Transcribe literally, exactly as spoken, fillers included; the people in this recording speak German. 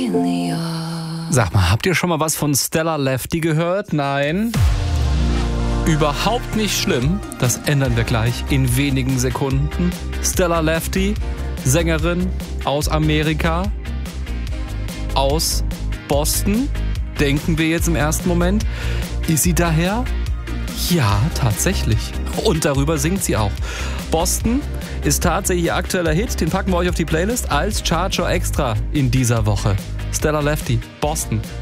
Sag mal, habt ihr schon mal was von Stella Lefty gehört? Nein? Überhaupt nicht schlimm. Das ändern wir gleich in wenigen Sekunden. Stella Lefty, Sängerin aus Amerika, aus Boston, denken wir jetzt im ersten Moment. Ist sie daher? Ja, tatsächlich. Und darüber singt sie auch. Boston ist tatsächlich ihr aktueller Hit. Den packen wir euch auf die Playlist als Chartshow Extra in dieser Woche. Stella Lefty, Boston.